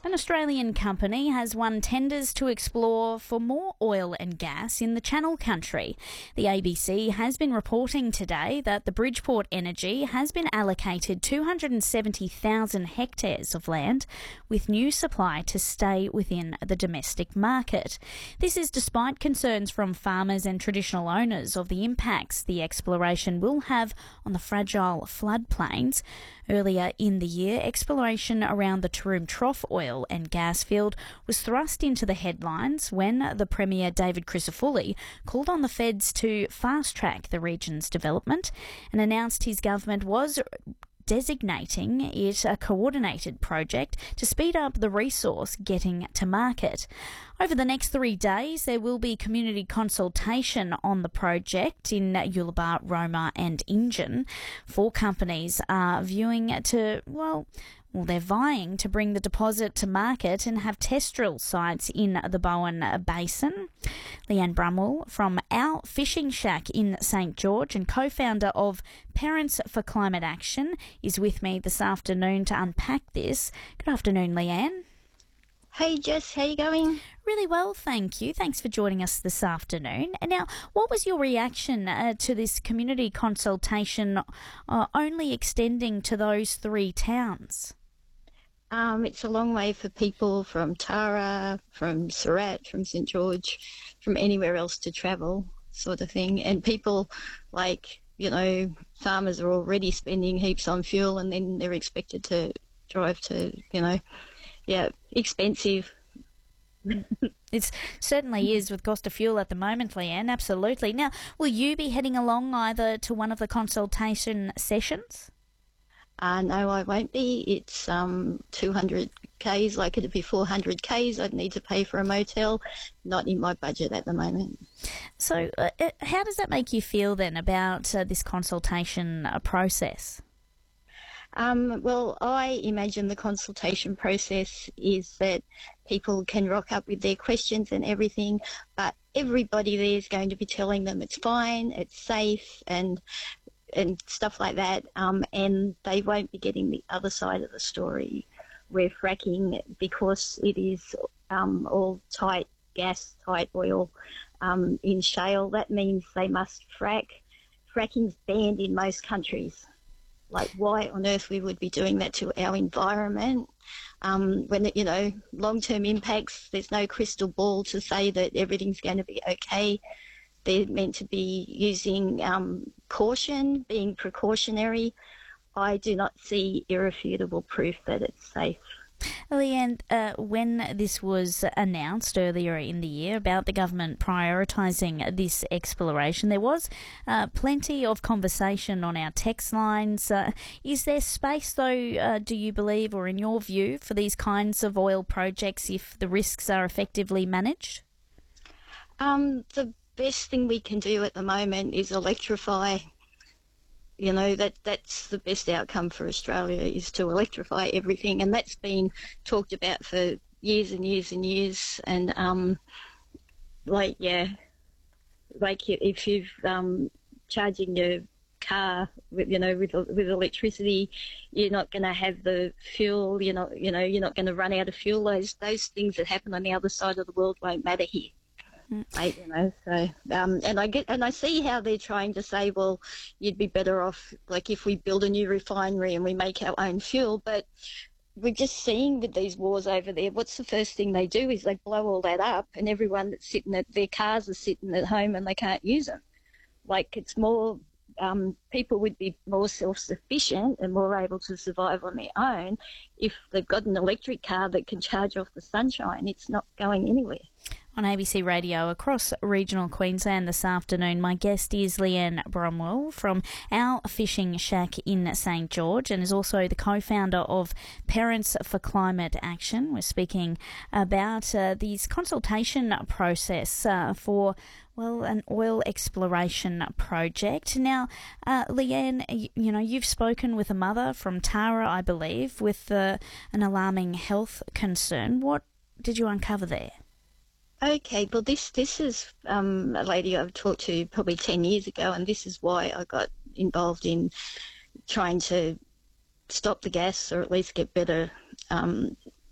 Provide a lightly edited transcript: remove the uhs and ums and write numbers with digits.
An Australian company has won tenders to explore for more oil and gas in the Channel Country. The ABC has been reporting today that the Bridgeport Energy has been allocated 270,000 hectares of land with new supply to stay within the domestic market. This is despite concerns from farmers and traditional owners of the impacts the exploration will have on the fragile floodplains. Earlier in the year, exploration around the Taroom Trough oil and gas field was thrust into the headlines when the Premier David Crisafulli called on the feds to fast-track the region's development and announced his government was designating it a coordinated project to speed up the resource getting to market. Over the next 3 days, there will be community consultation on the project in Ullabar, Roma and Injun. 4 companies are they're vying to bring the deposit to market and have test drill sites in the Bowen Basin. Leanne Brumwell from Our Fishing Shack in St George and co-founder of Parents for Climate Action is with me this afternoon to unpack this. Good afternoon, Leanne. Hey Jess, how you going? Really well, thank you. Thanks for joining us this afternoon. And now, what was your reaction to this community consultation only extending to those 3 towns? It's a long way for people from Tara, from Surat, from St George, from anywhere else to travel, sort of thing. And people farmers are already spending heaps on fuel and then they're expected to drive to, expensive. It certainly is with cost of fuel at the moment, Leanne, absolutely. Now, will you be heading along either to one of the consultation sessions? No, I won't be. It's 200 Ks, like it'd be 400 Ks. I'd need to pay for a motel. Not in my budget at the moment. So how does that make you feel then about this consultation process? Well, I imagine the consultation process is that people can rock up with their questions and everything, but everybody there is going to be telling them it's fine, it's safe, and stuff like that, and they won't be getting the other side of the story where fracking, because it is all tight gas, tight oil in shale, that means they must frack. Fracking's banned in most countries. Like, why on earth we would be doing that to our environment when, long-term impacts, there's no crystal ball to say that everything's going to be okay. They're meant to be using caution, being precautionary. I do not see irrefutable proof that it's safe. Leanne, when this was announced earlier in the year about the government prioritising this exploration, there was plenty of conversation on our text lines. Is there space, though, do you believe, or in your view, for these kinds of oil projects if the risks are effectively managed? The best thing we can do at the moment is electrify. That's the best outcome for Australia, is to electrify everything, and that's been talked about for years and years and years. And if you've charging your car with electricity, you're not going to have the fuel. You're not going to run out of fuel. Those things that happen on the other side of the world won't matter here. And I see how they're trying to say, well, you'd be better off like if we build a new refinery and we make our own fuel. But we're just seeing with these wars over there, what's the first thing they do is they blow all that up, and everyone that's sitting at their cars are sitting at home and they can't use them. Like, it's more people would be more self-sufficient and more able to survive on their own if they've got an electric car that can charge off the sunshine. It's not going anywhere. On ABC Radio across regional Queensland this afternoon, my guest is Leanne Brumwell from Our Fishing Shack in St George and is also the co-founder of Parents for Climate Action. We're speaking about this consultation process for an oil exploration project. Now, Leanne, you've spoken with a mother from Tara, I believe, with an alarming health concern. What did you uncover there? Okay, well, this is a lady I've talked to probably 10 years ago, and this is why I got involved in trying to stop the gas, or at least get better